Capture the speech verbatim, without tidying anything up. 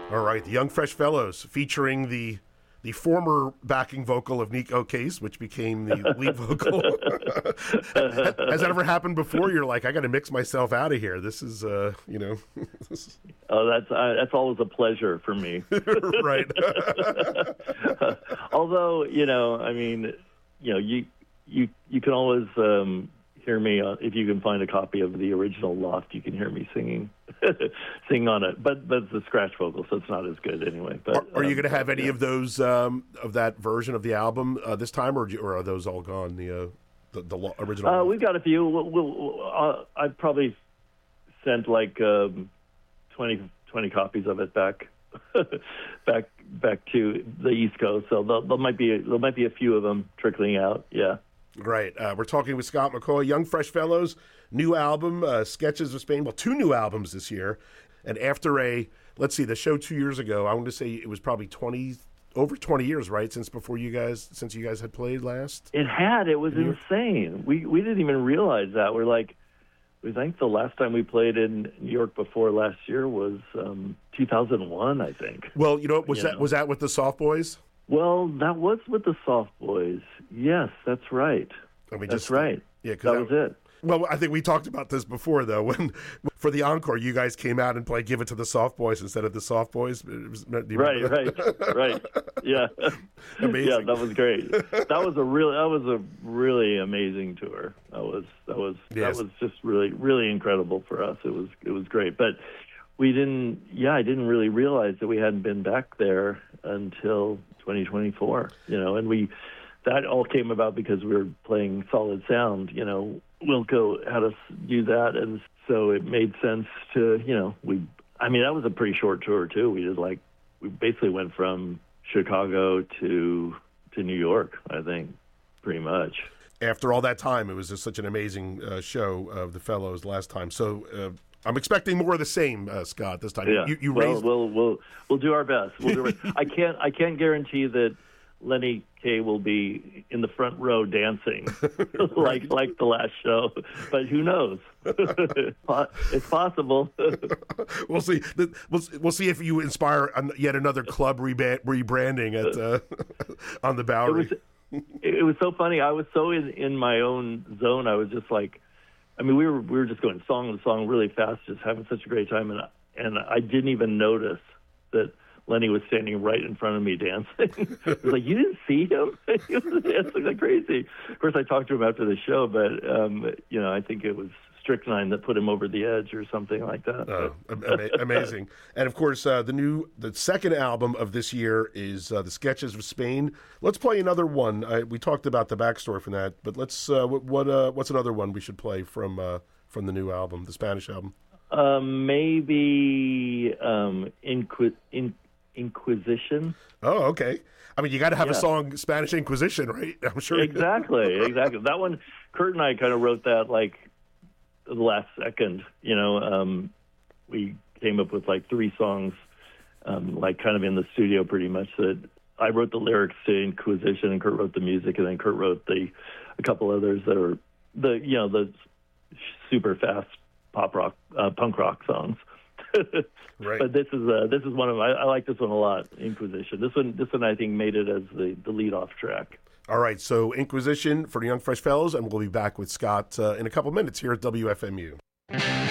All right, the Young Fresh Fellows, featuring the the former backing vocal of Neko Case, which became the lead vocal. Has that ever happened before? You're like, I got to mix myself out of here. This is, uh, you know. Oh, that's uh, that's always a pleasure for me. Right. Although, you know, I mean, you know, you you you can always um, hear me uh, if you can find a copy of the original Loft. You can hear me singing, singing on it. But but it's a scratch vocal, so it's not as good anyway. But are, are um, you going to have any yeah. of those um, of that version of the album uh, this time, or, or are those all gone? The uh, the, the lo- original. Uh, we've got a few. We'll, we'll, uh, I've probably sent like um, twenty, twenty copies of it back. back back to the East Coast, so there, there might be there might be a few of them trickling out. Yeah, right. Uh, we're talking with Scott McCaughey, Young Fresh Fellows, new album, uh, Sketches of Spain. Well, two new albums this year, and after a let's see, the show two years ago, I want to say it was probably twenty over twenty years, right? Since before you guys, since you guys had played last. It had. It was insane. We we didn't even realize that. We're like. I think the last time we played in New York before last year was um, two thousand one, I think. Well, you know, was you that know. was that with the Soft Boys? Well, that was with the Soft Boys. Yes, that's right. I mean, that's just, right. Yeah, that, that was it. Well, I think we talked about this before, though. When for the encore, you guys came out and played "Give It to the Soft Boys" instead of the Soft Boys. Was, right, right, right. Yeah, amazing. Yeah, that was great. That was a really, that was a really amazing tour. That was, that was, yes. that was just really, really incredible for us. It was, it was great. But we didn't. Yeah, I didn't really realize that we hadn't been back there until twenty twenty-four. You know, and we. That all came about because we were playing Solid Sound. You know, Wilco had us do that, and so it made sense to, you know, we. I mean, that was a pretty short tour too. We did like, we basically went from Chicago to to New York. I think, pretty much. After all that time, it was just such an amazing uh, show of the Fellows last time. So uh, I'm expecting more of the same, uh, Scott. This time, yeah. you, you well, raised. We'll we'll we'll do our best. We'll do our... I can't I can't guarantee that Lenny Kaye will be in the front row dancing like like the last show, but who knows? It's possible. We'll see. We'll, we'll see if you inspire yet another club reba- rebranding at uh, on the Bowery. It was, it was so funny. I was so in, in my own zone. I was just like, I mean, we were we were just going song to song really fast, just having such a great time, and and I didn't even notice that Lenny was standing right in front of me dancing. I was like, you didn't see him? He was dancing like crazy. Of course, I talked to him after the show, but, um, you know, I think it was Strychnine that put him over the edge or something like that. Oh, ama- amazing. And, of course, uh, the new, the second album of this year is uh, The Sketches of Spain. Let's play another one. I, we talked about the backstory from that, but let's, uh, what, what uh, what's another one we should play from uh, from the new album, the Spanish album? Um, maybe um, Inqui- in Inquisition. Oh, okay. I mean, you got to have yeah. a song, Spanish Inquisition, right? I'm sure. Exactly, exactly. That one, Kurt and I kind of wrote that like the last second. You know, um, we came up with like three songs, um, like kind of in the studio, pretty much. That I wrote the lyrics to Inquisition, and Kurt wrote the music, and then Kurt wrote the a couple others that are the you know the super fast pop rock, uh, punk rock songs. Right. But this is uh, this is one of I, I like this one a lot. Inquisition. This one this one I think made it as the, the lead off track. All right. So Inquisition for the Young Fresh Fellows, and we'll be back with Scott uh, in a couple minutes here at W F M U.